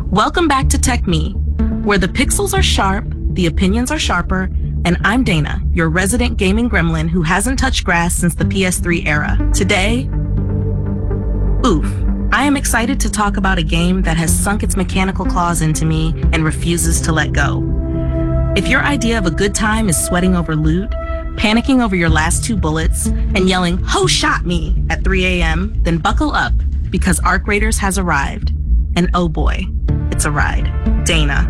Welcome back to Tech Me, where the pixels are sharp, the opinions are sharper, and I'm Dana, your resident gaming gremlin who hasn't touched grass since the PS3 era. Today, I am excited to talk about a game that has sunk its mechanical claws into me and refuses to let go. If your idea of a good time is sweating over loot, panicking over your last 2 bullets, and yelling, "Ho shot me!" at 3 a.m., then buckle up, because Arc Raiders has arrived. And oh boy, it's a ride. Dana.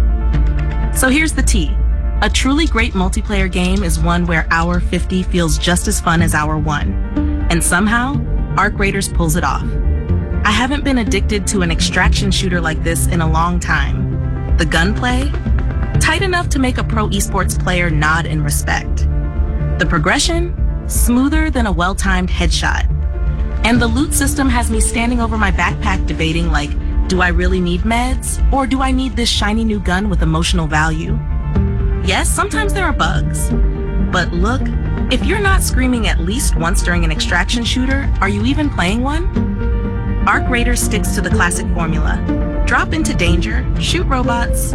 So here's the tea. A truly great multiplayer game is one where Hour 50 feels just as fun as Hour 1. And somehow, Arc Raiders pulls it off. I haven't been addicted to an extraction shooter like this in a long time. The gunplay? Tight enough to make a pro esports player nod in respect. The progression? Smoother than a well-timed headshot. And the loot system has me standing over my backpack debating like, do I really need meds? Or do I need this shiny new gun with emotional value? Yes, sometimes there are bugs. But look, if you're not screaming at least once during an extraction shooter, are you even playing one? Arc Raiders sticks to the classic formula. Drop into danger, shoot robots,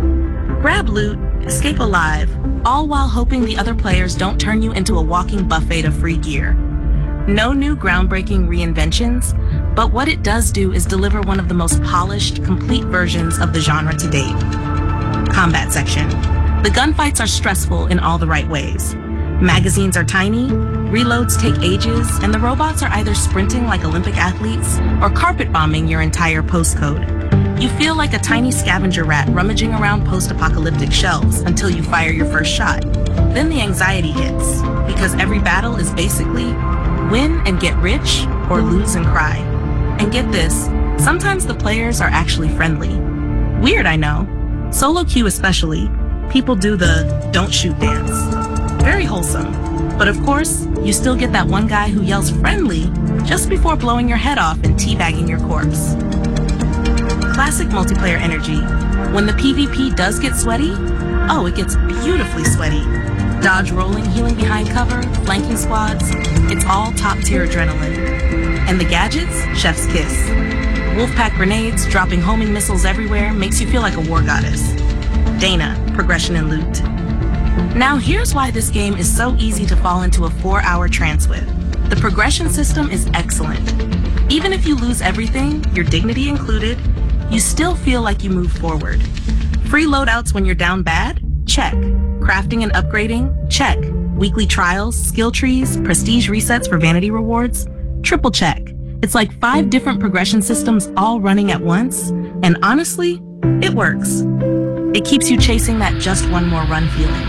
grab loot, escape alive, all while hoping the other players don't turn you into a walking buffet of free gear. No new groundbreaking reinventions, but what it does do is deliver one of the most polished, complete versions of the genre to date. Combat section. The gunfights are stressful in all the right ways. Magazines are tiny, reloads take ages, and the robots are either sprinting like Olympic athletes or carpet bombing your entire postcode. You feel like a tiny scavenger rat rummaging around post-apocalyptic shelves until you fire your first shot. Then the anxiety hits, because every battle is basically win and get rich or lose and cry. And get this, sometimes the players are actually friendly. Weird, I know. Solo queue especially, people do the don't shoot dance. Very wholesome. But of course, you still get that one guy who yells friendly just before blowing your head off and teabagging your corpse. Classic multiplayer energy. When the PvP does get sweaty, oh, it gets beautifully sweaty. Dodge rolling, healing behind cover, flanking squads, it's all top-tier adrenaline. And the gadgets? Chef's kiss. Wolfpack grenades, dropping homing missiles everywhere, makes you feel like a war goddess. Dana, progression and loot. Now here's why this game is so easy to fall into a 4-hour trance with. The progression system is excellent. Even if you lose everything, your dignity included, you still feel like you move forward. Free loadouts when you're down bad? Check. Crafting and upgrading? Check. Weekly trials, skill trees, prestige resets for vanity rewards? Triple check. It's like 5 different progression systems all running at once, and honestly, it works. It keeps you chasing that just one more run feeling.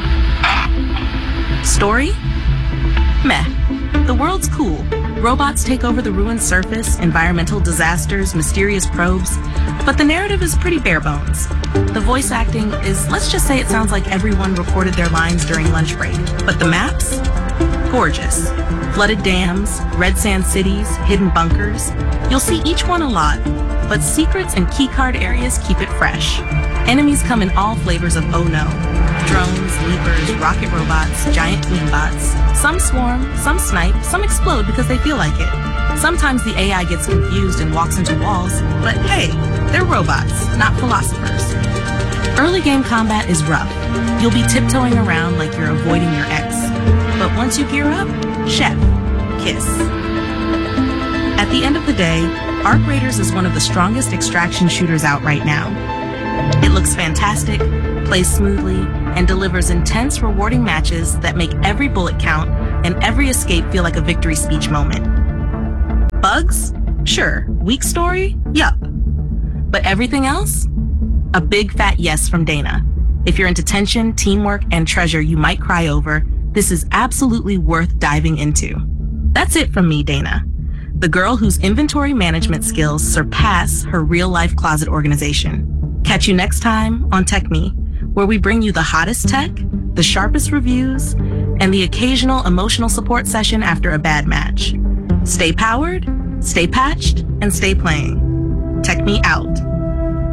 Story? Meh. The world's cool. Robots take over the ruined surface, environmental disasters, mysterious probes, but the narrative is pretty bare bones. The voice acting is, let's just say it sounds like everyone recorded their lines during lunch break. But the maps? Gorgeous. Flooded dams, red sand cities, hidden bunkers. You'll see each one a lot, but secrets and keycard areas keep it fresh. Enemies come in all flavors of oh no. Drones, leapers, rocket robots, giant queenbots. Some swarm, some snipe, some explode because they feel like it. Sometimes the AI gets confused and walks into walls, but hey, they're robots, not philosophers. Early game combat is rough. You'll be tiptoeing around like you're avoiding your ex. But once you gear up, chef, kiss. At the end of the day, Arc Raiders is one of the strongest extraction shooters out right now. It looks fantastic, plays smoothly, and delivers intense, rewarding matches that make every bullet count and every escape feel like a victory speech moment. Bugs? Sure. Weak story? Yup. But everything else? A big fat yes from Dana. If you're into tension, teamwork, and treasure you might cry over, this is absolutely worth diving into. That's it from me, Dana. The girl whose inventory management skills surpass her real-life closet organization. Catch you next time on Tech Me, where we bring you the hottest tech, the sharpest reviews, and the occasional emotional support session after a bad match. Stay powered, stay patched, and stay playing. Tech Me out.